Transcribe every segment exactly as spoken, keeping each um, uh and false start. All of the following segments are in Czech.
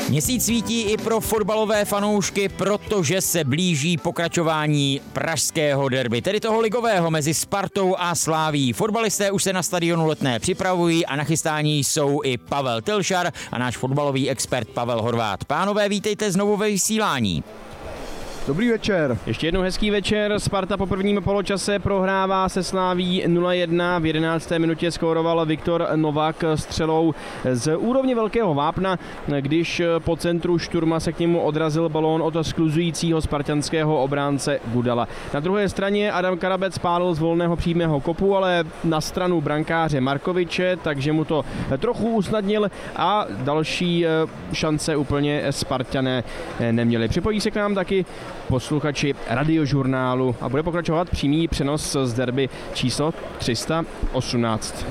Měsíc svítí i pro fotbalové fanoušky, protože se blíží pokračování pražského derby, tedy toho ligového mezi Spartou a Slavií. Fotbalisté už se na stadionu Letné připravují a na chystání jsou i Pavel Tylšar a náš fotbalový expert Pavel Horváth. Pánové, vítejte znovu ve vysílání. Dobrý večer. Ještě jednou hezký večer. Sparta po prvním poločase prohrává se Slavií nula jedna. V jedenácté minutě skóroval Viktor Novák střelou z úrovně Velkého Vápna, když po centru šturma se k němu odrazil balón od skluzujícího spartanského obránce Gudala. Na druhé straně Adam Karabec pálil z volného přímého kopu, ale na stranu brankáře Markoviče, takže mu to trochu usnadnil a další šance úplně Spartané neměli. Připojí se k nám taky posluchači Radiožurnálu a bude pokračovat přímý přenos z derby číslo tři sta osmnáct.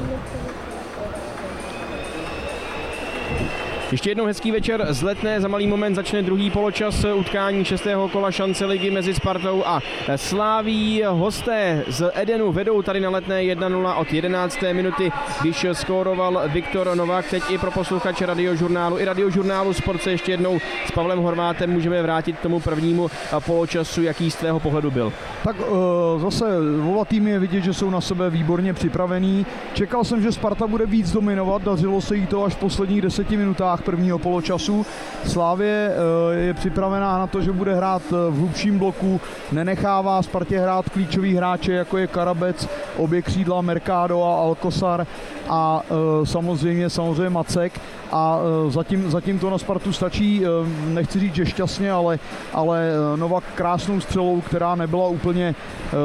Ještě jednou hezký večer z Letné, za malý moment začne druhý poločas utkání šestého kola šance ligy mezi Spartou a Slavií. Hosté z Edenu vedou tady na Letné jedna nula od jedenácté minuty, když skóroval Viktor Novák. Teď i pro posluchače Radiožurnálu i Radiožurnálu Sport se ještě jednou s Pavlem Horváthem můžeme vrátit k tomu prvnímu poločasu, jaký z tvého pohledu byl. Tak uh, zase oba týmy je vidět, že jsou na sebe výborně připravený. Čekal jsem, že Sparta bude víc dominovat, dařilo se jí to až v posledních deseti minutách prvního poločasu. Slavie je připravená na to, že bude hrát v hlubším bloku, nenechává Spartě hrát klíčový hráče, jako je Karabec, obě křídla Mercado a Alcosar a samozřejmě samozřejmě Macek. A zatím, zatím to na Spartu stačí, nechci říct, že šťastně, ale, ale Novak krásnou střelou, která nebyla úplně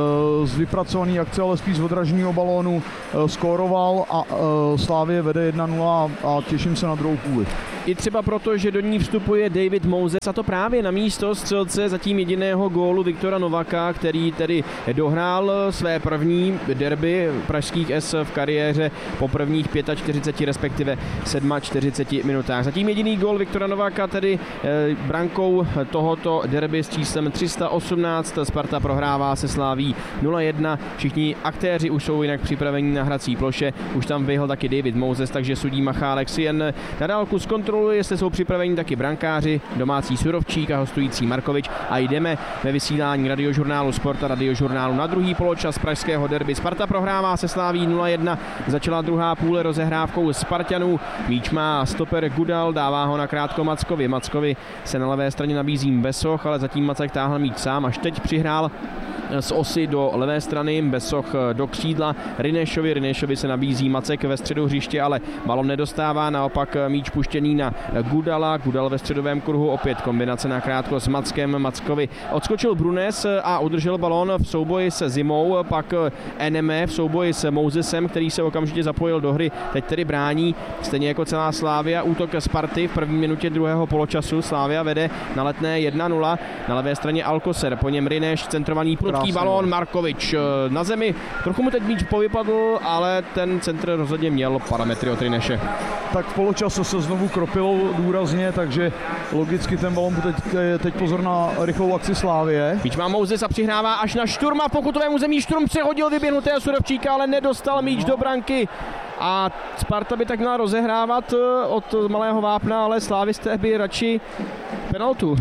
z vypracovaný akce, ale spíš z odraženého balónu, skóroval a Slavie vede jedna nula a těším se na druhou půli. I třeba proto, že do ní vstupuje David Moses, a to právě na místo střelce zatím jediného gólu Viktora Novaka, který tedy dohrál své první derby pražských S v kariéře po prvních čtyřiceti pěti, respektive čtyřiceti sedmi minutách. Zatím jediný gól Viktora Novaka, tedy e, brankou tohoto derby s číslem tři sta osmnáct. Sparta prohrává se Slavií nula jedna. Všichni aktéři už jsou jinak připraveni na hrací ploše. Už tam vyhl taky David Moses, takže sudí Machálek si jen na dálku zkontroluje, jestli jsou připraveni taky brankáři, domácí Surovčík a hostující Markovič. A jdeme ve vysílání Radiožurnálu Sport a Radiožurnálu na druhý poločas pražského derby. Sparta prohrává se Slavií nula jedna. Začala druhá půle rozehrávkou Spartanů. Míč má stoper Gudal, dává ho na krátko Mackovi. Mackovi se na levé straně nabízí Besoch, ale zatím Macek táhl míč sám, až teď přihrál z osy do levé strany, Besoch do křídla Rinešovi, Rinešovi se nabízí Macek ve středu hřiště, ale balon nedostává, naopak míč puštěný na Gudala, Gudal ve středovém kruhu, opět kombinace na krátko s Mackem, Mackovi odskočil Brunes a udržel balon v souboji se Zimou, pak Eneme v souboji s Mosesem, který se okamžitě zapojil do hry, teď tedy brání, stejně jako celá Slavia, útok Sparty v první minutě druhého poločasu, Slavia vede na Letné jedna nula, na levé straně Alcocer, po něm Rineš, centrovaný prudký balón, Markovič na zemi, trochu mu teď míč povypadl, ale ten centr rozhodně měl parametry od Rineše. Tak v poločase se znovu kropilo důrazně, takže logicky ten balón teď, teď pozor na rychlou akci Slávie. Míč má Moses a přihrává až na Šturma, v pokutovém území Šturm přehodil vyběhnutého Surovčíka, ale nedostal míč do branky. A Sparta by tak měla rozehrávat od Malého Vápna, ale slávisté by radši penaltu.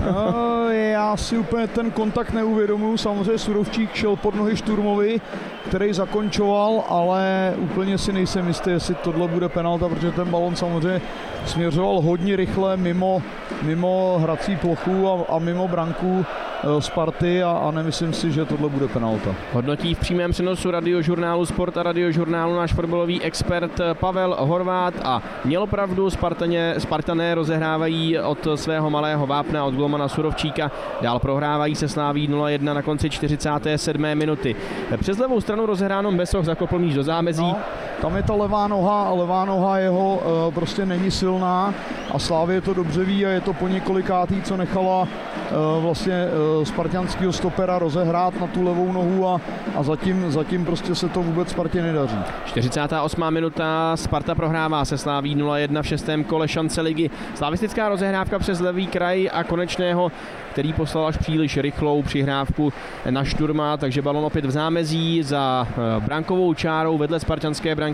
No, já si úplně ten kontakt neuvědomuji. Samozřejmě Surovčík šel pod nohy Šturmovi, který zakončoval, ale úplně si nejsem jistý, jestli tohle bude penalta, protože ten balon samozřejmě směřoval hodně rychle mimo, mimo hrací plochu a, a mimo branku Sparty a, a nemyslím si, že tohle bude penalta. Hodnotí v přímém přenosu Radiožurnálu Sport a Radiožurnálu náš fotbalový expert Pavel Horváth a měl pravdu, Spartaně, Spartané rozehrávají od svého Malého Vápna, od golmana Surovčíka, dál prohrávají se Slavií nula jedna na konci čtyřicáté sedmé minuty. Přes levou stranu rozehráno Besoch zakopl míč do zámezí. No, tam je ta levá noha, levá noha jeho e, prostě není silná a Slavie to dobře ví a je to po několikátý, co nechala e, vlastně e, spartanského stopera rozehrát na tu levou nohu a, a zatím, zatím prostě se to vůbec Spartě nedaří. čtyřicátá osmá minuta, Sparta prohrává se Slavií nula jedna v šestém kole šance ligy. Slavistická rozehrávka přes levý kraj a Konečného, který poslal až příliš rychlou přihrávku na Šturma, takže balon opět v zámezí za brankovou čárou vedle spartanské branky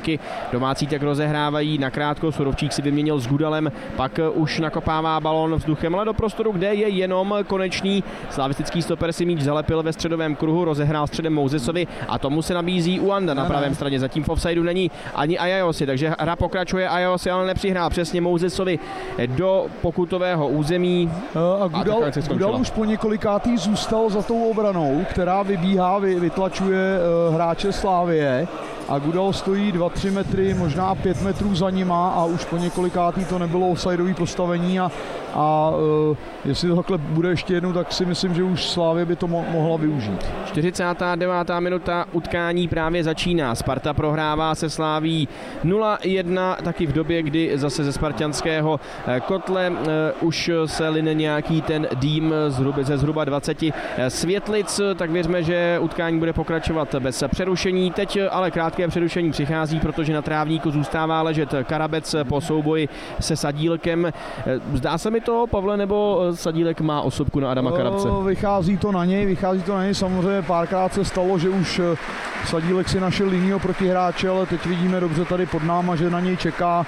branky. Domácí tak rozehrávají nakrátko, Surovčík si vyměnil s Gudalem, pak už nakopává balón vzduchem, ale do prostoru, kde je jenom Konečný. Slavistický stoper si míč zalepil ve středovém kruhu, rozehrál středem Mouzesovi a tomu se nabízí Uanda na pravém straně. Zatím v offsideu není ani Ajajosi, takže hra pokračuje. Ajajosi ale nepřihrál přesně Mouzesovi do pokutového území. A Gudal, a Gudal už po několikátý zůstal za tou obranou, která vybíhá, vy, vytlačuje uh, hráče Slávie. A Gudal stojí dva tři metry, možná pět metrů za nima a už po několikátý to nebylo offsideový postavení a, a uh, jestli to takhle bude ještě jednou, tak si myslím, že už Slávě by to mo- mohla využít. čtyřicátá devátá minuta utkání právě začíná. Sparta prohrává se Sláví nula jedna, taky v době, kdy zase ze spartanského kotle uh, už se line nějaký ten dým zhruba, ze zhruba dvaceti světlic, tak věřme, že utkání bude pokračovat bez přerušení. Teď ale krátké přerušení přichází, protože na trávníku zůstává ležet Karabec po souboji se Sadílkem. Zdá se mi to, Pavle, nebo Sadílek má osobku na Adama Karabce? Vychází to na něj, vychází to na něj. Samozřejmě párkrát se stalo, že už Sadílek si našel linýho protihráče, ale teď vidíme dobře tady pod náma, že na něj čeká,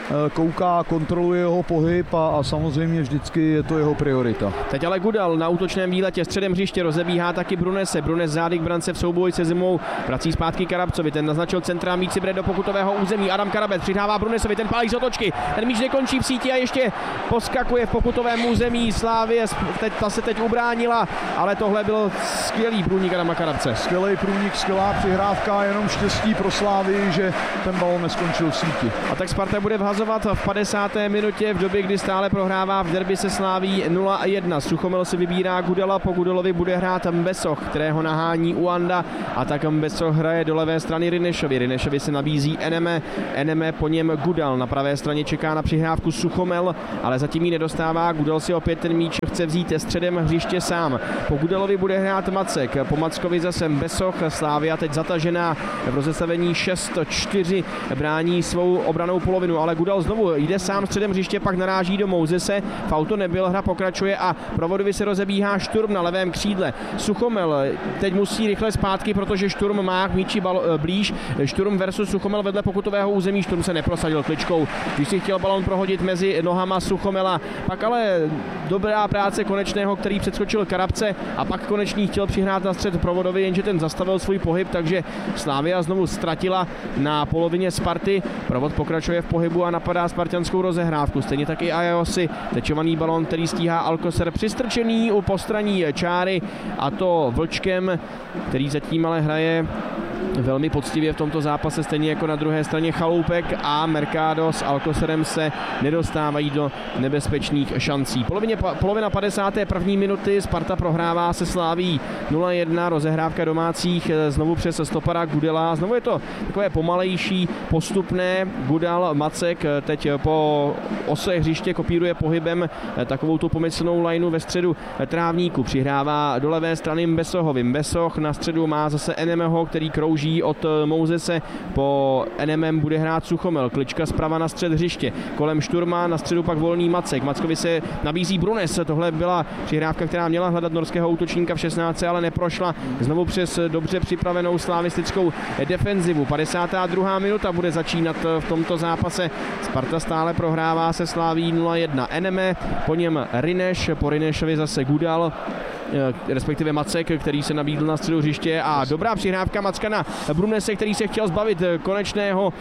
kouká, kontroluje jeho pohyb a, a samozřejmě vždycky je to jeho priorita. Teď ale Gudal na útočném výletě středem hřiště rozebíhá taky Brunese. Brunes zády k brance v souboji se Zimou, vrací zpátky Karabcovi, ten naznačil centra, míč si bere do pokutového území. Adam Karabec přidává Brunesovi, ten pálí z otočky, ten míč nekončí v síti a ještě poskakuje v pokutovém území Slávie, teď, ta se teď ubránila, ale tohle byl skvělý průnik Adama Karabce. Skvělý průnik, skvělá přihrávka, jenom štěstí pro Slávii, že ten balón neskončil v síti. A tak Sparta bude vhazovat v padesáté minutě v době, kdy stále prohrává v derby se Sláví nula jedna. Suchomel si vybírá Gudala, po Gudalovi bude hrát Mbesoch, kterého nahání Uanda a tak Mbesoch hraje do levé strany Rinešovi. Rinešovi se nabízí Eneme, Eneme po něm Gudal. Na pravé straně čeká na přihrávku Suchomel, ale zatím ji nedostává. Gudal si opět ten míč chce vzít středem hřiště sám. Po Gudalovi bude hrát Macek, po Mackovi zase Mbesoch. Slávia teď zatažená v rozestavení šest čtyři brání svou obranou polovinu, ale Gudal znovu jde sám středem hřiště, pak naráží do Mouzese. V auto nebyl, hra pokračuje a provodovi se rozebíhá Šturm na levém křídle. Suchomel teď musí rychle zpátky, protože Šturm má k míči bal, blíž. Šturm versus Suchomel vedle pokutového území. Šturm se neprosadil kličkou, když si chtěl balon prohodit mezi nohama Suchomela. Pak ale dobrá práce Konečného, který předskočil Karabce a pak Konečný chtěl přihrát na střed provodovi, jenže ten zastavil svůj pohyb, takže Slavia znovu ztratila na polovině Sparty. Provod pokračuje v pohybu a napadá spartanskou rozehrávku. Stejně tak i Ajajosi. Tečovaný balon, který stíhá Alcocer, přistrčený u postraní čáry, a to Vlčkem, který zatím ale hraje velmi poctivě v tomto zápase, stejně jako na druhé straně Chaloupek a Mercado s Alcocerem se nedostávají do nebezpečných šancí. Polovině, polovina padesáté první minuty, Sparta prohrává se Slaví nula jedna, rozehrávka domácích znovu přes stopara Gudela. Znovu je to takové pomalejší, postupné. Gudal, Macek teď po ose hřiště kopíruje pohybem takovou tu pomyslnou lineu ve středu trávníku. Přihrává do levé strany Mbesohovi. Mbesoch na středu má zase Enemeho, který krouží od Mouzese. Po Enemem bude hrát Suchomel. Klička zprava na střed hřiště. Kolem Šturma, na středu pak volný Macek. Mackovi se nabízí Brunes. Tohle byla přihrávka, která měla hledat norského útočníka v šestnácti, ale neprošla. Znovu přes dobře připravenou slavistickou defenzivu. padesátá druhá minuta bude začínat v tomto zápase. Sparta stále prohrává se Slaví nula jedna. Eneme, po něm Rineš, po Rinešovi zase Gudal, respektive Macek, který se nabídl na středu hřiště, a dobrá přihrávka Macka na Brunese, který se chtěl zbavit Konečného,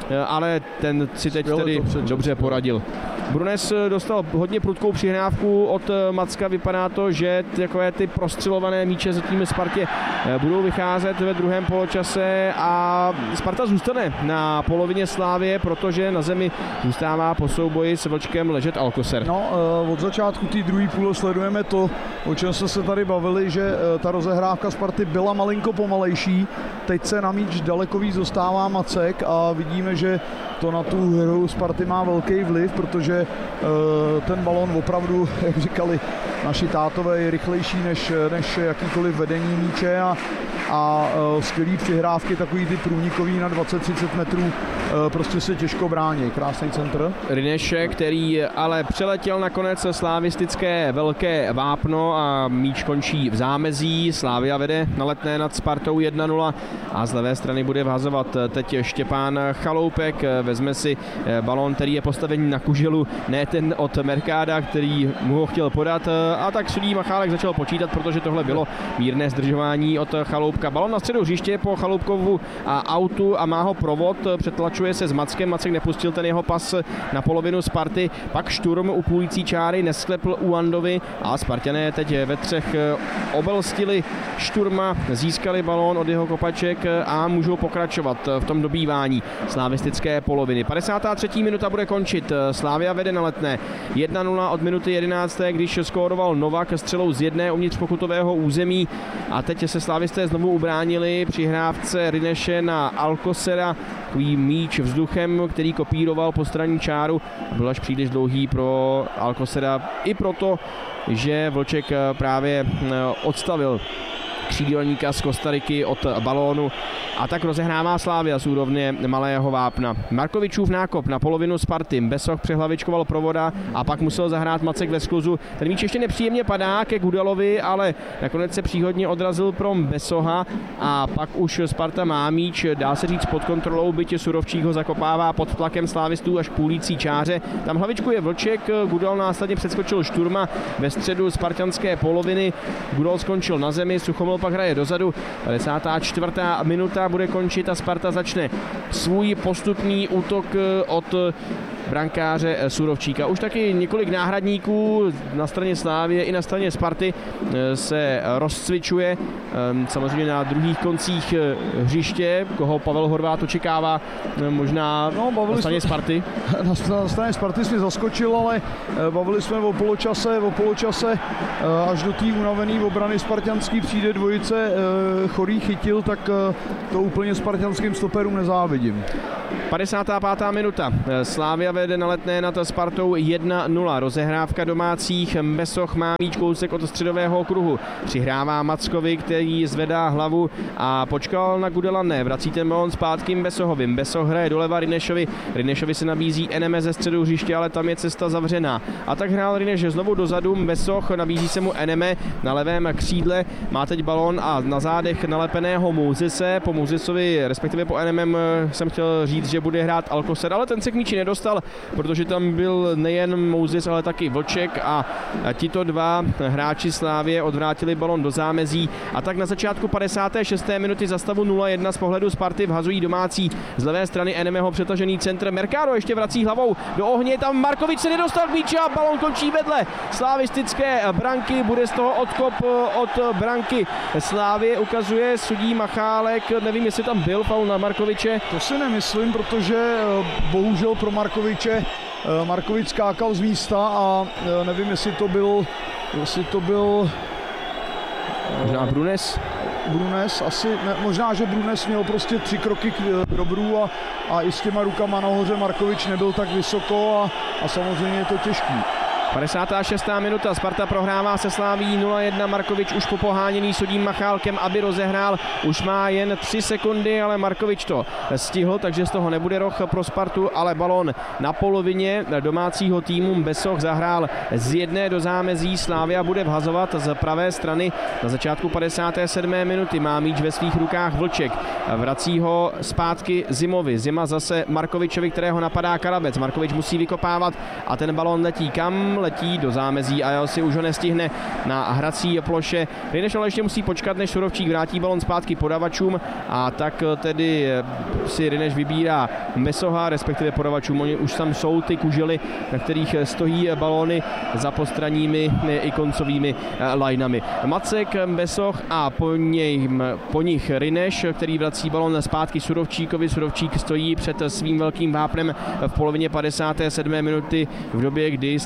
ale ten si teď tedy dobře poradil. Brunes dostal hodně prudkou přihrávku od Macka, vypadá to, že takové ty prostřelované míče zatím Spartě budou vycházet ve druhém poločase a Sparta zůstane na polovině Slávie, protože na zemi zůstává po souboji s Vlčkem ležet Alcocer. No, od začátku té druhé půle sledujeme to, o čem jsme se tady bavili, že ta rozehrávka Sparty byla malinko pomalejší, teď se na míč daleko víc dostává Macek a vidíme, že to na tu hru Sparty má velký vliv, protože ten balón opravdu, jak říkali naši tátové, je rychlejší než, než jakýkoliv vedení míče a, a skvělý přihrávky, takový ty průnikový na dvacet třicet metrů, prostě se těžko brání. Krásný centr. Rineše, který ale přeletěl nakonec slavistické velké vápno a míč končí v zámezí. Slavia vede na Letné nad Spartou jedna nula a z levé strany bude vhazovat teď Štěpán Chaloupek. Vezme si balón, který je postavený na kuželu, ne ten od Mercada, který mu ho chtěl podat, a tak Sudí Machálek začal počítat, protože tohle bylo mírné zdržování od Chaloupka. Balón na středu hřiště po Chaloupkovu a autu a má ho provod, přetlačuje se s Mackem, Macek nepustil ten jeho pas na polovinu Sparty, pak Šturm u půlící čáry nesklepl u Andovi a Spartané teď ve třech obelstili Šturma, získali balón od jeho kopaček a můžou pokračovat v tom dobývání slavistické poloviny. padesátá třetí minuta bude končit, Slavia vede na Letné jedna nula od minuty jedenácté, když skóroval Novak střelou z jedné uvnitř pokutového území a teď se slavisté znovu ubránili při hrávce Rineše na Alcosera, takový míč vzduchem, který kopíroval postranní čáru, byl až příliš dlouhý pro Alcosera i proto, že Vlček právě odstavil křídelníka z Kostariky od balónu a tak rozehrává Slavia z úrovně Malého Vápna. Markovičův nákop na polovinu Sparty, Besoch přehlavičkoval provoda a pak musel zahrát Macek ve skluzu. Ten míč ještě nepříjemně padá ke Gudalovi, ale nakonec se příhodně odrazil pro Besoha a pak už Sparta má míč, dá se říct pod kontrolou, byť Surovčík ho zakopává pod tlakem slávistů až k půlící čáře. Tam hlavičku je Vlček, Gudal následně předskočil Šturma ve středu spartanské poloviny. Gudal skončil na zemi, Suchomil pak hraje dozadu. padesátá čtvrtá minuta bude končit a Sparta začne svůj postupný útok od brankáře Surovčíka. Už taky několik náhradníků na straně Slávie i na straně Sparty se rozcvičuje. Samozřejmě na druhých koncích hřiště, koho Pavel Horváth očekává možná no, na straně jsme, Sparty. Na straně Sparty jsme zaskočil, ale bavili jsme o poločase, o poločase až do té unavené obrany spartanský přijde dvojice Chorý chytil, tak to úplně spartanským stoperům nezávidím. padesátá pátá minuta. Slavia vede na Letné nad Spartou jedna nula. Rozehrávka domácích. Besoch má míč kousek od středového okruhu. Přihrává Mackovi, který zvedá hlavu a počkal na Gudela. Ne, vrací ten balón zpátky Besohovým. Besoch hraje doleva Rinešovi. Rinešovi se nabízí Eneme ze středu hřiště, ale tam je cesta zavřená. A tak hrál Rineš znovu dozadu. Besoch nabízí se mu Eneme na levém křídle. Má teď balón a na zádech nalepeného Mouzese. Po Mouzesovi, respektive po Enemem jsem chtěl říct, že bude hrát Alcocer, ale ten se k míči nedostal, protože tam byl nejen Mouzes, ale taky Vlček a tito dva hráči Slávie odvrátili balon do zámezí a tak na začátku padesáté šesté minuty za stavu nula jedna z pohledu Sparty vhazují domácí z levé strany Enemeho přetažený centr. Mercado ještě vrací hlavou do ohně, tam Markovič se nedostal k míči a balon končí vedle slavistické branky, bude z toho odkop od branky Slávie, ukazuje Sudí Machálek, nevím, jestli tam byl faul na Markoviče. To si nemyslím, protože bohužel pro Markoviče Markovič skákal z místa a nevím, jestli to byl jestli to byl možná Brunes. Brunes, asi ne, možná, že Brunes měl prostě tři kroky k dobru a, a i s těma rukama nahoře Markovič nebyl tak vysoko a, a samozřejmě je to těžký. padesátá šestá minuta, Sparta prohrává se Slaví nula jedna, Markovič už popoháněný Sudím Machálkem, aby rozehrál, už má jen tři sekundy, ale Markovič to stihl, takže z toho nebude roh pro Spartu, ale balón na polovině domácího týmu. Besoch zahrál z jedné do zámezí, Slavia bude vhazovat z pravé strany na začátku padesáté sedmé minuty, má míč ve svých rukách Vlček, vrací ho zpátky Zimovi, Zima zase Markovičovi, kterého napadá Karabec, Markovič musí vykopávat a ten balón letí kam? Letí do zámezí a si už ho nestihne na hrací ploše. Rineš ale ještě musí počkat, než Surovčík vrátí balon zpátky podavačům a tak tedy si Rineš vybírá Besoha, respektive podavačům. Oni už tam jsou ty kužely, na kterých stojí balóny za postranními i koncovými lineami. Macek, Besoch a po, něj, po nich Rineš, který vrací balon zpátky Surovčíkovi. Surovčík stojí před svým velkým vápnem v polovině padesáté sedmé minuty v době, kdy stále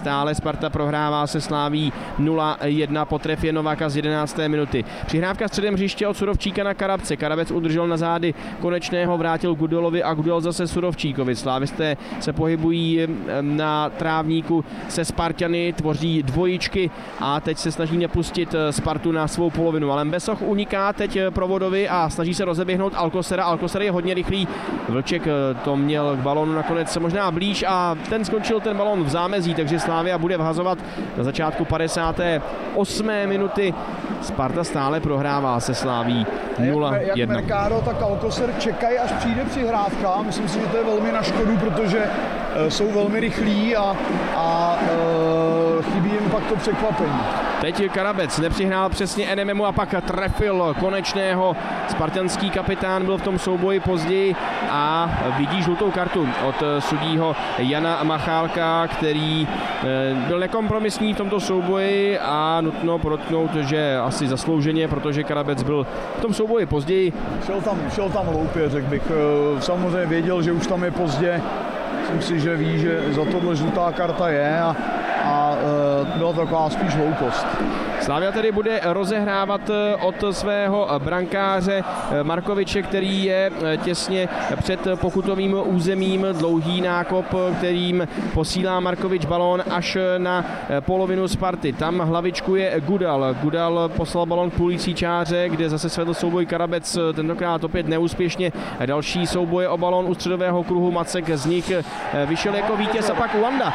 Sparta prohrává se Slaví nula jedna po trefě Novaka z jedenácté minuty. Přihrávka středem hřiště od Surovčíka na Karabce. Karabec udržel na zády Konečného, vrátil Gudolovi a Gudel zase Surovčíkovi. Slávisté se pohybují na trávníku se Spartany, tvoří dvojičky a teď se snaží nepustit Spartu na svou polovinu. Ale Besoch uniká teď Provodovi a snaží se rozeběhnout Alcosera. Alcoser je hodně rychlý. Vlček to měl k balonu nakonec možná blíž a ten skončil ten balon v zámezí, takže Slavia bude vhazovat na začátku padesáté osmé minuty. Sparta stále prohrává se Slaví nula jedna. Jak Mercado, tak Alcoser čekají, až přijde přihrávka. Myslím si, že to je velmi na škodu, protože uh, jsou velmi rychlí a, a uh, chybí jim pak to překvapení. Teď Karabec nepřihrál přesně N M M a pak trefil Konečného. Spartanský kapitán byl v tom souboji později a vidí žlutou kartu od sudího Jana Machálka, který byl nekompromisní v tomto souboji a nutno podotknout, že asi zaslouženě, protože Karabec byl v tom souboji později. Šel tam, šel tam hloupě, řekl bych. Samozřejmě věděl, že už tam je pozdě. Myslím si, že ví, že za tohle žlutá karta je a a e, byla to taková spíš hloupost. Slavia tedy bude rozehrávat od svého brankáře Markoviče, který je těsně před pokutovým územím. Dlouhý nákop, kterým posílá Markovič balón až na polovinu Sparty. Tam hlavičkuje Gudal. Gudal poslal balón k půlící čáře, kde zase svedl souboj Karabec, tentokrát opět neúspěšně. Další souboje o balón u středového kruhu. Macek z nich vyšel jako vítěz a pak Wanda.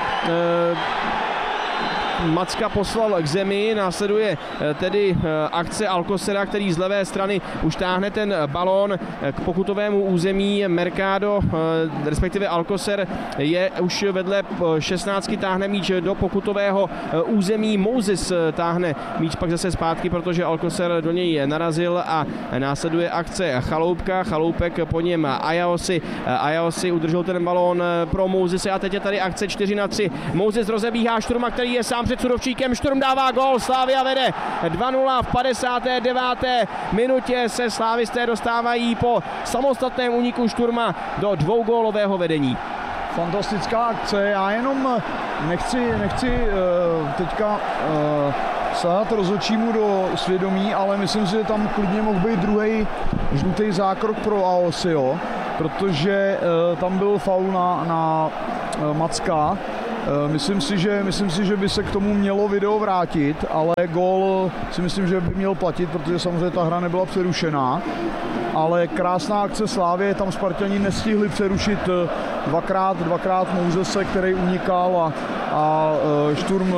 Macka poslal k zemi, následuje tedy akce Alcosera, který z levé strany už táhne ten balón k pokutovému území. Mercado, respektive Alcoser, je už vedle šestnáctky, táhne míč do pokutového území. Moses táhne míč pak zase zpátky, protože Alcoser do něj narazil a následuje akce Chaloupka. Chaloupek po něm Ayaosi. Ayaosi udržel ten balón pro Mosese a teď je tady akce čtyři na tři. Moses rozebíhá Šturma, který je sám před Surovčíkem. Šturm dává gól, Slavia vede dva nula v padesáté deváté minutě se slávisté dostávají po samostatném úniku Šturma do dvougólového vedení. Fantastická akce, já jenom nechci, nechci uh, teďka uh, sahat rozhodčímu do svědomí, ale myslím si, že tam klidně mohl být druhý žlutý zákrok pro Aosio, protože uh, tam byl faul na, na uh, Macka. Myslím si, že, myslím si, že by se k tomu mělo video vrátit, ale gól si myslím, že by měl platit, protože samozřejmě ta hra nebyla přerušená. Ale krásná akce Slávie, tam Spartani nestihli přerušit dvakrát, dvakrát Mousese, který unikal a, a Šturm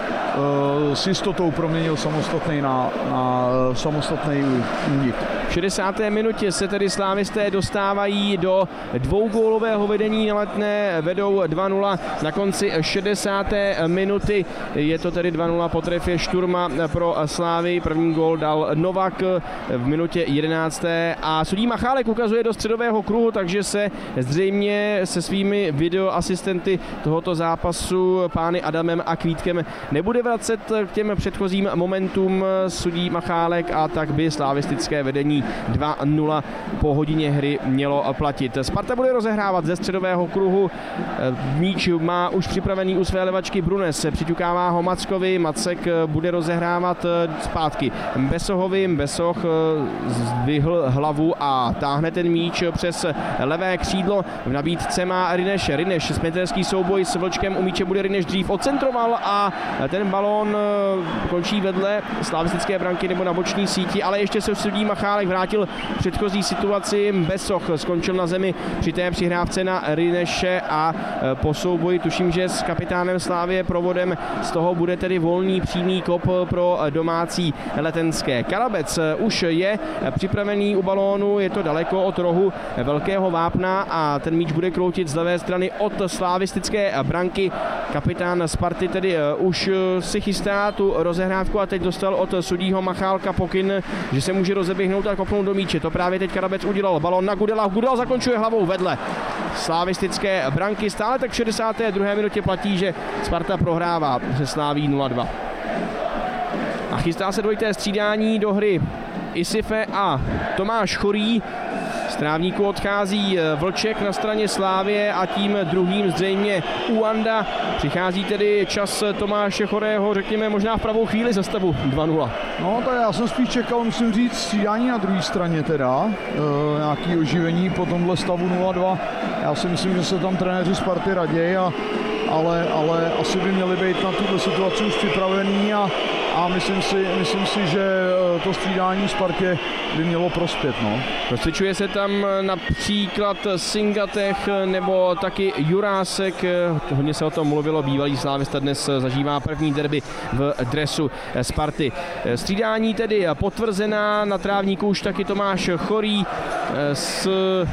s jistotou proměnil samostatný na, na samostatný únik. V šedesáté minutě se tedy slávisté dostávají do dvougólového vedení na Letné, vedou dva nula na konci šedesáté minuty. Je to tedy dva nula po trefě Šturma pro Slávy. První gól dal Novak v minutě jedenácté a sudí Machálek ukazuje do středového kruhu, takže se zřejmě se svými videoasistenty tohoto zápasu pány Adamem a Kvítkem nebude vracet k těm předchozím momentům sudí Machálek a tak by slavistické vedení dva nula po hodině hry mělo platit. Sparta bude rozehrávat ze středového kruhu. Míč má už připravený u své levačky Brunes. Přiťukává ho Mackovi. Macek bude rozehrávat zpátky Besohovi. Besoh zdvihl hlavu a táhne ten míč přes levé křídlo. V nabídce má Rineš. Rineš, sprinterský souboj s Vlčkem. U míče bude Rineš dřív odcentroval a ten balón končí vedle slavistické branky nebo na boční síti, ale ještě se sudí Machálek vrátil v předchozí situaci. Besoch skončil na zemi při té přihrávce na Rineše a po souboji tuším, že s kapitánem Slávie Provodem z toho bude tedy volný přímý kop pro domácí letenské. Karabec už je připravený u balónu, je to daleko od rohu velkého vápna a ten míč bude kroutit z levé strany od slavistické branky. Kapitán Sparty tedy už si chystá tu rozehrávku a teď dostal od sudího Machálka pokyn, že se může rozeběhnout a kopnout do míče. To právě teď Karabec udělal. Balón na Gudela. Gudel zakončuje hlavou vedle slavistické branky. Stále tak v šedesáté druhé minutě platí, že Sparta prohrává se Slaví nula dva. A chystá se dvojité střídání do hry Isife a Tomáš Chorý. Z trávníku odchází Vlček na straně Slávie a tím druhým zřejmě Uanda. Přichází tedy čas Tomáše Chorého, řekněme možná v pravou chvíli za stavu dva nula. No tak já jsem spíš čekal, musím říct, střídání na druhé straně teda, e, nějaký oživení po tomhle stavu nula dva. Já si myslím, že se tam trenéři Sparty raději, a, ale, ale asi by měli být na tuto situaci už připravený a, a myslím si, myslím si, že to střídání Spartě by mělo prospět. No. Rozcvičuje se tam například Singatech nebo taky Jurásek. Hodně se o tom mluvilo, bývalý slávista dnes zažívá první derby v dresu Sparty. Střídání tedy potvrzená, na trávníku už taky Tomáš Chorý s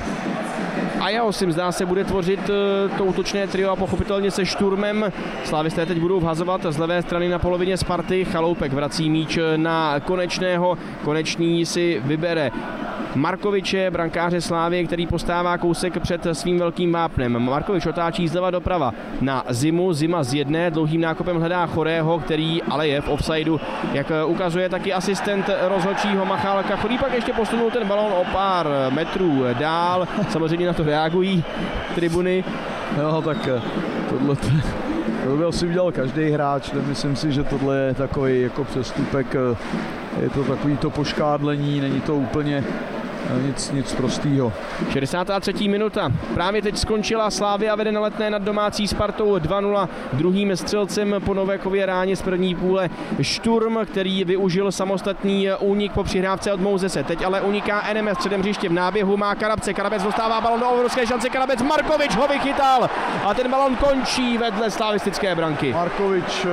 a já si zdá se bude tvořit to útočné trio a pochopitelně se Šturmem. Slávisté teď budou vhazovat z levé strany na polovině Sparty. Chaloupek vrací míč na Konečného. Konečný si vybere Markoviče, brankáře Slávie, který postává kousek před svým velkým vápnem. Markovič otáčí zleva doprava na Zimu. Zima z jedné, dlouhým nákopem hledá Chorého, který ale je v offsideu, jak ukazuje taky asistent rozhodčího Machálka. Chorý pak ještě posunul ten balón o pár metrů dál. Samozřejmě na to reagují tribuny. No tak tohle to byl si udělal každý hráč, myslím si, že tohle je takový jako přestupek, je to takový to poškádlení, není to úplně nic, nic prostýho. šedesátá třetí minuta. Právě teď skončila, Slavia vede na Letné nad domácí Spartou dva nula. Druhým střelcem po Novékově ráně z první půle Šturm, který využil samostatný únik po přihrávce od Mouzese. Teď ale uniká N M S středem hřiště, v náběhu má Karabce. Karabec dostává balon do obrovské šance, Karabec, Markovič ho vychytal a ten balon končí vedle slavistické branky. Markovič uh,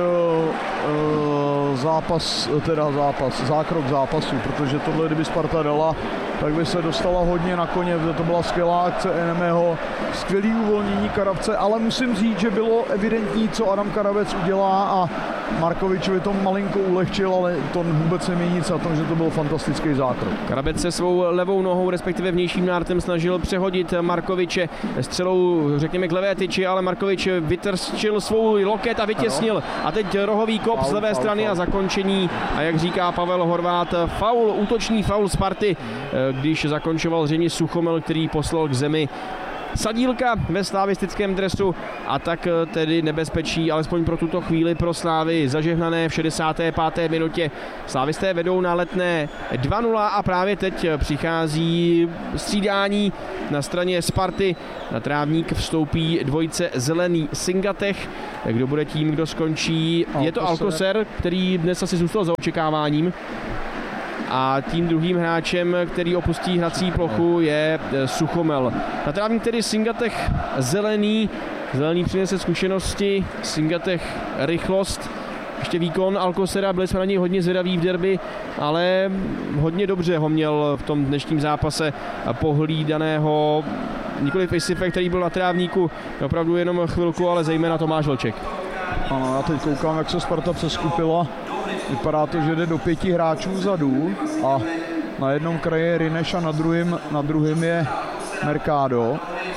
uh, zápas, teda zápas, zákrok zápasu, protože tohle kdyby Sparta dala, tak by se dostala hodně na koně, to byla skvělá akce Enemého, skvělý uvolnění Karabce, ale musím říct, že bylo evidentní, co Adam Karabec udělá a Markovičovi to malinko ulehčil, ale to vůbec nemění nic na tom, že to byl fantastický zákrok. Karabec se svou levou nohou, respektive vnějším nártem snažil přehodit Markoviče střelou, řekněme, k levé tyči, ale Markovič vytrčil svou loket a vytěsnil. A teď rohový kop faul, z levé faul, strany faul. A zakončení. A jak říká Pavel Horvát, faul, útočný faul Sparty, když zakončoval zřejmě Suchomel, který poslal k zemi Sadílka ve slavistickém dresu a tak tedy nebezpečí, alespoň pro tuto chvíli pro Slávy zažehnané v šedesáté páté minutě. Slávisté vedou na Letné dva nula a právě teď přichází střídání na straně Sparty. Na trávník vstoupí dvojice Zelený Singatech. Kdo bude tím, kdo skončí? Je to Alcocer, který dnes asi zůstal za očekáváním. A tím druhým hráčem, který opustí hrací plochu, je Suchomel. Na trávník tedy Singatech Zelený. Zelený přinese zkušenosti, Singatech rychlost. Ještě výkon Alcocera, byli jsme na něj hodně zvědaví v derby, ale hodně dobře ho měl v tom dnešním zápase pohlídaného nikoliv Isife, který byl na trávníku opravdu jenom chvilku, ale zejména Tomáš Vlček. Ano, já teď koukám, jak se Sparta přeskupila. Vypadá to, že jde do pěti hráčů vzadu a na jednom kraji je Rineš a na druhém, na druhém je Mercado.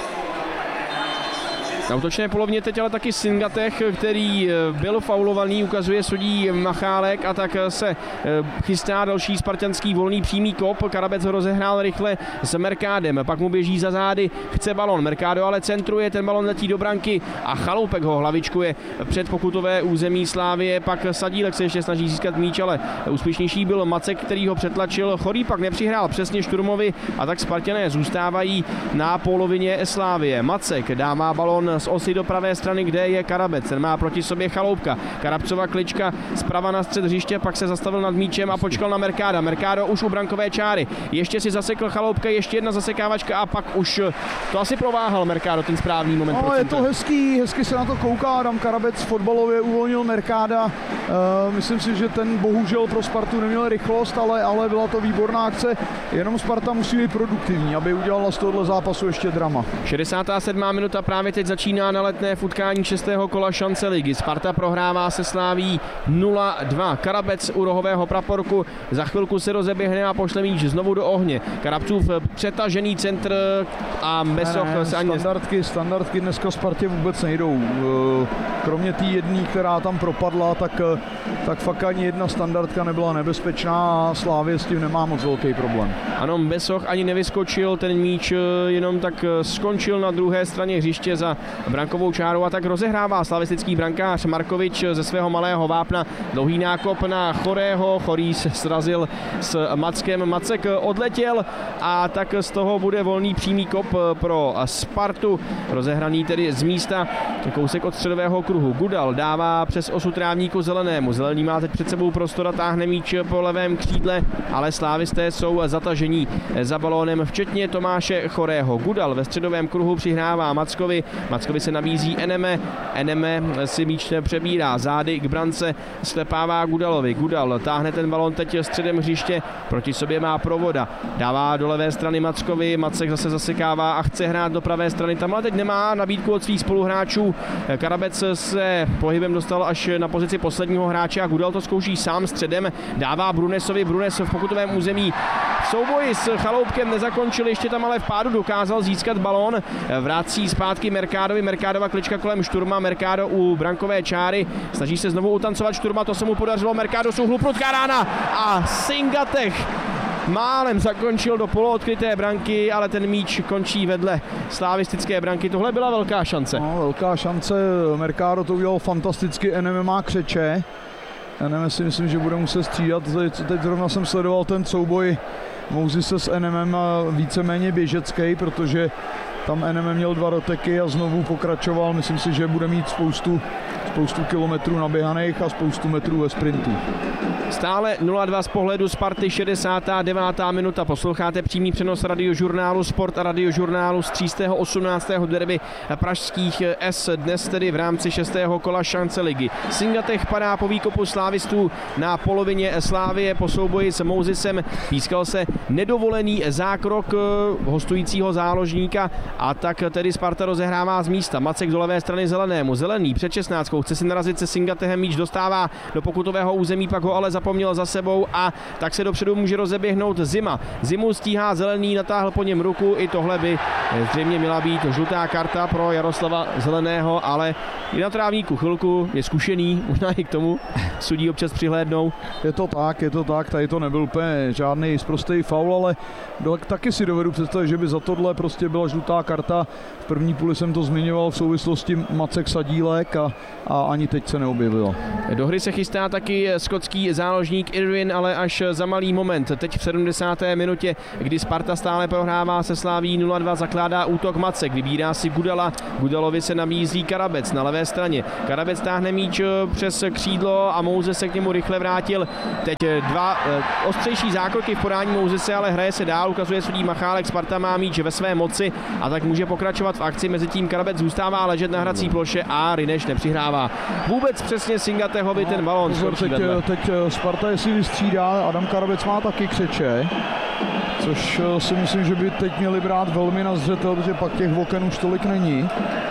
Na útočné polovně teď ale taky Singatech, který byl faulovaný, ukazuje sudí Machálek a tak se chystá další spartanský volný přímý kop. Karabec ho rozehrál rychle s Mercádem, pak mu běží za zády, chce balon, Mercado ale centruje, ten balon letí do branky a Chaloupek ho hlavičkuje před pokutové území Slávie, pak Sadílek se ještě snaží získat míč, ale úspěšnější byl Macek, který ho přetlačil, Chorý pak nepřihrál přesně Šturmovi a tak Spartané zůstávají na polovině Slávie. Macek dává balon z osy do pravé strany, kde je Karabec. Ten má proti sobě Chaloupka. Karabcova klička zprava na střed hřiště, pak se zastavil nad míčem a počkal na Mercada. Mercado už u brankové čáry. Ještě si zasekl Chaloupka, ještě jedna zasekávačka a pak už to asi prováhal Mercado ten správný moment. No, je to hezký, hezky se na to kouká. Adam Karabec fotbalově uvolnil Mercada. Uh, myslím si, že ten bohužel pro Spartu neměl rychlost, ale, ale byla to výborná akce. Jenom Sparta musí být produktivní, aby udělala z tohohle zápasu ještě drama. šedesátá sedmá minuta právě teď začíná na Letné v utkání šestého kola šance ligy. Sparta prohrává se Slaví nula dva. Karabec u rohového praporku za chvilku se rozeběhne a pošle míč znovu do ohně. Karabcův přetažený centr a Mesoch ne, ne, se ani... Standardky, standardky dneska Spartě vůbec nejdou. Kromě té jedné, která tam propadla, tak tak fakt ani jedna standardka nebyla nebezpečná a Slavie s tím nemá moc velký problém. Ano, Besoch ani nevyskočil, ten míč jenom tak skončil na druhé straně hřiště za brankovou čárou a tak rozehrává slavistický brankář Markovič ze svého malého vápna. Dlouhý nákop na Chorého, Chorý se srazil s Mackem, Macek odletěl a tak z toho bude volný přímý kop pro Spartu. Rozehraný tedy z místa, kousek od středového kruhu. Gudal dává přes osu trávníku Zelenému. Zelený má teď před sebou prostor a táhne míč po levém křídle, ale slávisté jsou zatažení za balónem, včetně Tomáše Chorého. Gudal ve středovém kruhu přihrává Mackovi. Mackovi se nabízí Eneme. Eneme si míč přebírá zády k brance, sklepává Gudalovi. Gudal táhne ten balón teď středem hřiště, proti sobě má Provoda. Dává do levé strany Mackovi, Macek zase zasekává a chce hrát do pravé strany. Tam ale teď nemá nabídku od svých spoluhráčů. Karabec se pohybem dostal až na pozici posledního hráče a Gudal to zkouší sám středem. Dává Brunesovi, Brunes v pokutovém území. V souboji s Chaloupkem nezakončil, ještě tam ale v pádu dokázal získat balón. Vrací zpátky Mercadovi, Mercadova klička kolem Šturma, Mercado u brankové čáry. Snaží se znovu utancovat Šturma, to se mu podařilo, Mercado z úhlu, prudká rána a Singatech málem zakončil do poloodkryté branky, ale ten míč končí vedle slavistické branky. Tohle byla velká šance. No, velká šance, Mercado to udělal fantasticky, Eneme má křeče. Eneme si myslím, že bude muset střídat. Teď zrovna jsem sledoval ten souboj Mousese s Enemem víceméně běžecký, protože tam Eneme měl dva doteky a znovu pokračoval. Myslím si, že bude mít spoustu, spoustu kilometrů naběhaných a spoustu metrů ve sprintu. Stále nula dva z pohledu Sparty, šedesátá devátá minuta. Posloucháte přímý přenos radiožurnálu Sport a radiožurnálu z třístého osmnáctého derby pražských S. Dnes tedy v rámci šestého kola šance ligy. Singatech padá po výkopu slávistů na polovině Slávie po souboji s Mousesem. Pískal se nedovolený zákrok hostujícího záložníka a tak tedy Sparta rozehrává z místa. Macek do levé strany Zelenému. Zelený před šestnáctkou chce si narazit se Singatehem, míč dostává do pokutového území, pak ho ale zapomněl za sebou a tak se dopředu může rozeběhnout Zima. Zimu stíhá Zelený, natáhl po něm ruku, i tohle by zřejmě měla být žlutá karta pro Jaroslava Zeleného, ale i na trávníku chvilku je zkušený, možná i k tomu sudí občas přihlédnou. Je to tak, je to tak, tady to nebyl úplně žádný sprostý faul, ale do, taky si dovedu představit, že by za tohle prostě byla žlutá karta. V první půli jsem to zmiňoval v souvislosti Macek Sadílek a, a ani teď se neobjevilo. Do hry se chystá taky skotský záložník Irwin, ale až za malý moment. Teď v sedmdesáté minutě, kdy Sparta stále prohrává se Slaví nula dva, zakládá útok Macek, vybírá si Gudala. Gudalovi se nabízí Karabec na levé straně. Karabec táhne míč přes křídlo a Mouzes se k němu rychle vrátil. Teď dva ostřejší zákroky v podání Mouzese, ale hraje se dál, ukazuje sudí Machálek. Sparta má míč ve své moci a tak může pokračovat v akci. Mezitím Karabec zůstává ležet na hrací ploše a Rineš nepřihrává vůbec přesně Singatehovi ten balón. Pozor, teď, teď Sparta jestli vystřídá, Adam Karabec má taky křeče, což si myslím, že by teď měli brát velmi na zřetel, protože pak těch oken už tolik není.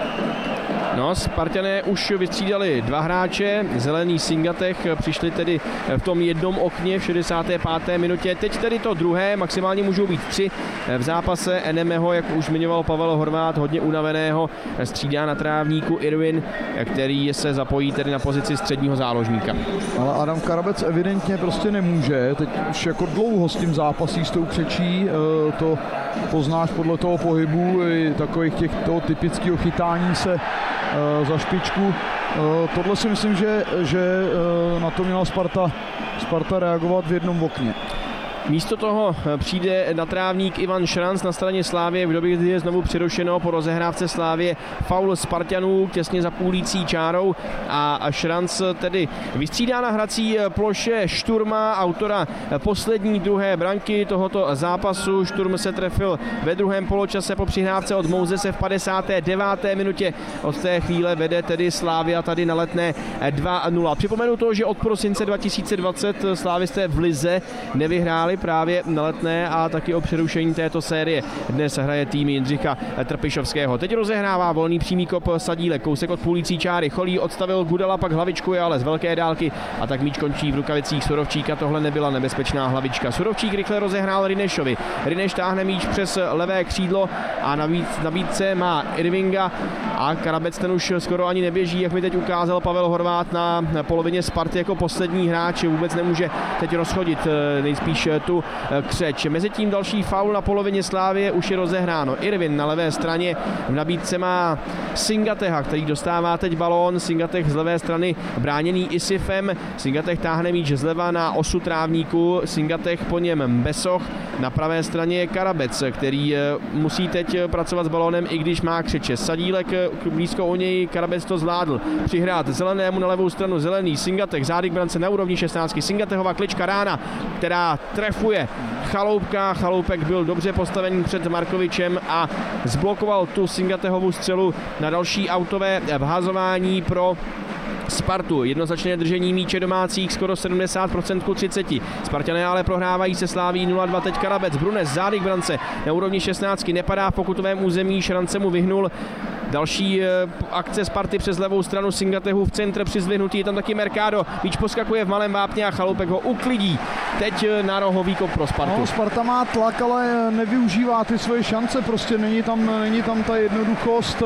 No, Spartané už vystřídali dva hráče, Zelený, Singatech, přišli tedy v tom jednom okně v šedesáté páté minutě. Teď tedy to druhé, maximálně můžou být tři v zápase Enemeho, jak už zmiňoval Pavel Horvát, hodně unaveného, střídá na trávníku Irwin, který se zapojí tedy na pozici středního záložníka. Ale Adam Karabec evidentně prostě nemůže, teď už jako dlouho s tím zápasí, s tou křečí, to poznáš podle toho pohybu, takových těch toho typického chytání se za špičku. Tohle si myslím, že, že na to měla Sparta, Sparta reagovat v jednom okně. Místo toho přijde na trávník Ivan Šranc na straně Slávie v době, kdy je znovu přerušeno po rozehrávce Slávie faul Spartanů těsně za půlící čárou a Šranc tedy vystřídá na hrací ploše Šturma, autora poslední druhé branky tohoto zápasu. Šturm se trefil ve druhém poločase po přihrávce od Mousese v padesáté deváté minutě. Od té chvíle vede tedy Slávia tady na Letné dva nula. Připomenu to, že od prosince dva tisíce dvacet slávisté v lize nevyhráli hráli právě na Letné a taky o přerušení této série. Dnes hraje tým Jindřicha Trpišovského. Teď rozehrává volný přímý kop Sadílek, kousek od půlící čáry. Cholí odstavil Gudala, pak hlavičkuje, ale z velké dálky a tak míč končí v rukavicích Surovčíka. Tohle nebyla nebezpečná hlavička. Surovčík rychle rozehrál Rinešovi. Rineš táhne míč přes levé křídlo a navíc nabídce má Irvinga a Karabec ten už skoro ani neběží, jak mi teď ukázal Pavel Horvát na polovině Sparty jako poslední hráč. Vůbec nemůže teď rozchodit nejspíš tu křeč. Mezitím další faul na polovině Slávie, už je rozehráno. Irvin na levé straně, v nabídce má Singateha, který dostává teď balón. Singatech z levé strany bráněný Isifem. Singatech táhne míč zleva na osu trávníku. Singatech po něm Besoch. Na pravé straně je Karabec, který musí teď pracovat s balónem, i když má křeče. Sadílek blízko u něj, Karabec to zvládl přihrát Zelenému na levou stranu. Zelený Singatech, zády k brance na úrovni šestnáctky. Singatehova klička rána, která trefuje Chaloupka. Chaloupek byl dobře postavený před Markovičem a zblokoval tu Singatehovu střelu na další autové vhazování pro Spartu. Jednoznačné držení míče domácích, skoro sedmdesát procent ku třiceti. Spartané ale prohrávají se Sláví nula dva. Teď Karabec, Brunes, zády k brance na úrovni šestnáctky, nepadá v pokutovém území, šance mu vyhnul. Další akce Sparty přes levou stranu Singatehu v centre přizvihnutý, je tam taky Mercado. Míč poskakuje v malém vápně a Chaloupek ho uklidí. Teď na rohový kop pro Spartu. No, Sparta má tlak, ale nevyužívá ty svoje šance, prostě není tam, není tam ta jednoduchost.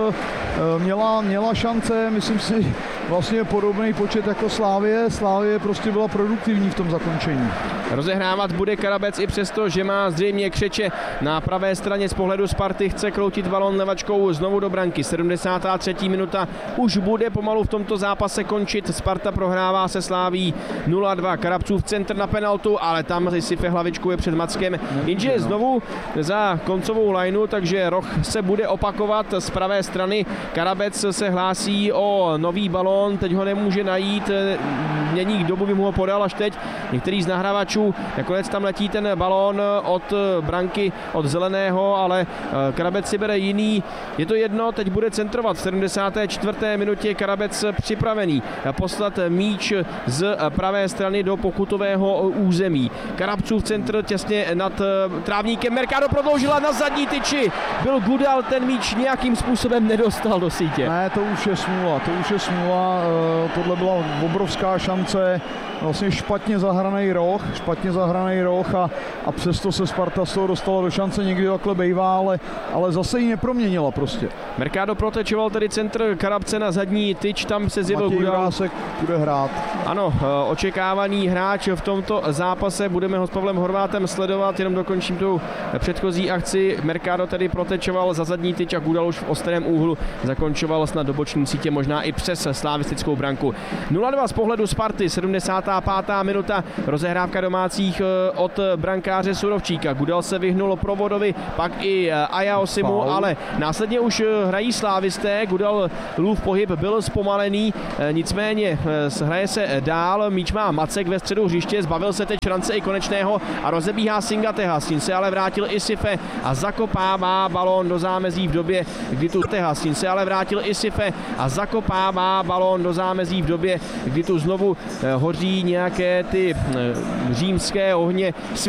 Měla, měla šance, myslím si, vlastně podobný počet jako Slávie. Slávie prostě byla produktivní v tom zakončení. Rozehrávat bude Karabec i přesto, že má zřejmě křeče na pravé straně z pohledu Sparty. Chce kroutit balón levačkou znovu do branky. sedmdesátá třetí minuta už bude pomalu v tomto zápase končit. Sparta prohrává se Sláví nula dva. Karabcův centr na penaltu, ale tam Sife hlavičkuje před Mackem. Jenže znovu za koncovou lineu, takže roh se bude opakovat z pravé strany. Karabec se hlásí o nový balón, teď ho nemůže najít. Měník dobu by mu ho podal až teď. Některý z nahrávačů, nakonec tam letí ten balón od branky, od Zeleného, ale Karabec si bere jiný. Je to jedno, teď bude centrovat v sedmdesáté čtvrté minutě. Karabec připravený poslat míč z pravé strany do pokutového území. Karabcův centr těsně nad trávníkem. Mercado prodloužila na zadní tyči. Byl Gudal, ten míč nějakým způsobem nedostal do sítě. Ne, to už je smůla, to už je smůla. Tohle byla obrovská šance. Vlastně špatně zahraný roh, špatně zahraný roh a, a přesto se Sparta z toho dostala do šance, někdy takhle bejvá, ale, ale zase ji neproměnila prostě. Mercado protečoval tedy centr Karabce na zadní tyč, tam se zjevil Matěj Gudal. Vrásek bude hrát. Ano, očekávaný hráč v tomto zápase, budeme ho s Pavlem Horvátem sledovat, jenom dokončím tu předchozí akci. Mercado tedy protečoval za zadní tyč a Gudal už v ostrém úhlu zakončoval snad do boční sítě, možná i přes slavistickou branku. nula dva z pohledu Sparty, sedmdesátá pátá minuta, rozehrávka domácích od brankáře Surovčíka. Gudal se vyhnul Provodovi, pak i Ajaosimu, ale následně už hrají slávisté. Gudal lův pohyb byl zpomalený, nicméně hraje se dál. Míč má Macek ve středu hřiště, zbavil se teď šance i konečného a rozebíhá Singateha. S tím se ale vrátil i Sife a zakopává balón do zámezí v době, kdy tu Teha. S tím se ale vrátil i Sife a zakopává balón do zámezí v době, kdy tu znovu hoří nějaké ty římské ohně